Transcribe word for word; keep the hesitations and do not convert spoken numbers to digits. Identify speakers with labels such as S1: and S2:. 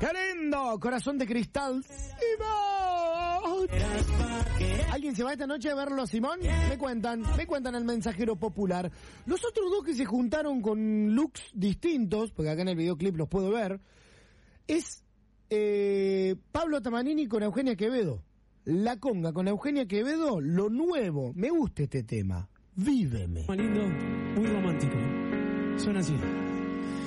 S1: ¡Qué lindo! Corazón de cristal. ¡Simón! ¿Alguien se va esta noche a verlo, Simón? Me cuentan, me cuentan el mensajero popular. Los otros dos que se juntaron con looks distintos, porque acá en el videoclip los puedo ver, es eh, Pablo Tamanini con Eugenia Quevedo. La Conga con Eugenia Quevedo, lo nuevo. Me gusta este tema. Víveme.
S2: Muy lindo, muy romántico. Suena así.